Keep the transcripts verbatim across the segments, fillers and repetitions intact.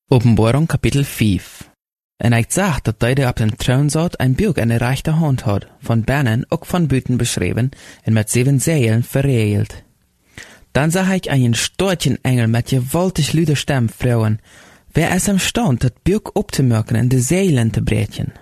Openbarung Kapitel vijf. En ik zag dat hij die op den troon zat een boek in de rechte hand had, van binnen ook van buiten beschreven en met zeven zeilen verriegeld. Dan zag ik een storchen engel met gewaltig luide stem vrouwen, wer es imstand dat boek op te merken en de zeilen te breken.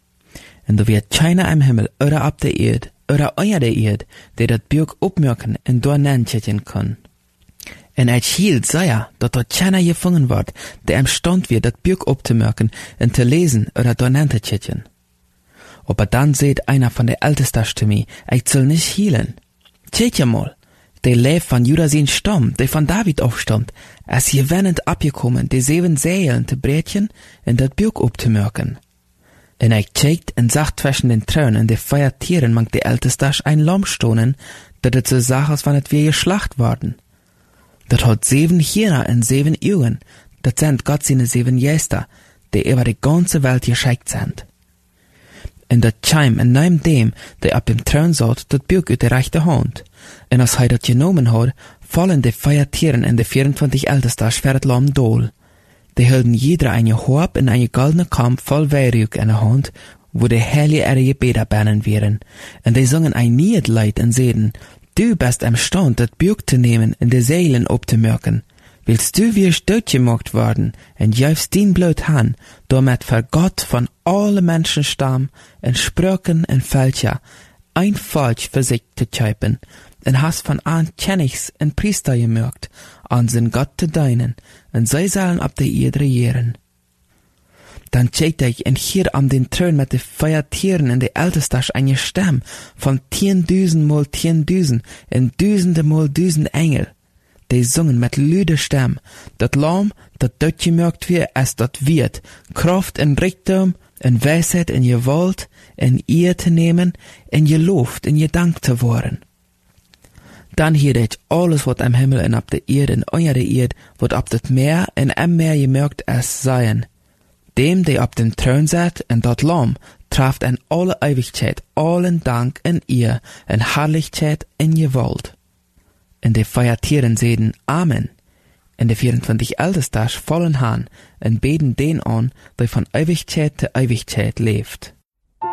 En er werd keiner im Himmel oder op de eerd, oder onder de eerd, die dat boek opmerken en doornentjetten kon. En ik hield zeer, dat er keiner gevangen wordt, der imstand wird, dat boek op te merken en te lezen oder doornentjetten. Aber dann seht einer von der Ältesten zu mir, ich soll nicht hielen. Tjeet je mal, der leef van Juda zijn stam, der von David aufstammt, es gewennend abgekommen, die zeven zeilen te breken en dat boek op te merken. En ik cheekt en zag zwischen den Thronen de vier Tieren mank de Ältestas ein Lamm stonen, dat het so sag, als wann het weer geschlacht worden. Dat hat zeven Hirner en zeven Augen, dat sind Gott seine zeven Geister, die über die ganze Welt geschickt sind. En dat chim en neem dem, der op dem Thron zat, dat Buch uit de rechte hand. En als hij dat genomen had, vallen de vier Tieren en de vierentwintig Ältestas voor het Lamm dool. Die hielden jeder eine Horb in eine goldene Kamp voll Weihrauch in der Hand, wo die Heilige ihre Gebete bannen wären. Und die sangen ein Niedlied und seiden, du bist imstand, das Buch zu nehmen und die Seelen abzumerken. Willst du wirst durchgemacht worden, und jäufst din Blut han, damit für Gott von allen Menschen stamm, und Sprüchen und Völker, ein Volk für sich zu käupen, und hast von an Königs und Priester gemerkt, an sein Gott zu dienen, und sie sollen ab der Erde regieren. Dann steht ich und hier an den Thron mit den vier Tieren in der Ältestas eine Stimme von tienduizend mal tienduizend und duizende mal duizend Engel. Die singen mit lüder Stimme, dat Lamm, dat dort gemerkt wird, es dat wird, Kraft und Reichtum, und Weisheit und Gewalt, und Ehr zu nehmen, und gelobt und gedankt zu worden. Dann hier ich alles, wat am Himmel en op de Erde en onder de Erde, wat op het Meer en am Meer gemerkt es seien. Dem, der op dem Thron zat en dat Lamm, traft in alle Ewigkeit allen Dank en Ehr en Herrlichkeit en Gewalt. En de vier Tieren zeiden Amen. En de vierentwintig Ältestas vollen han en beten den an, der von Ewigkeit zu Ewigkeit leeft.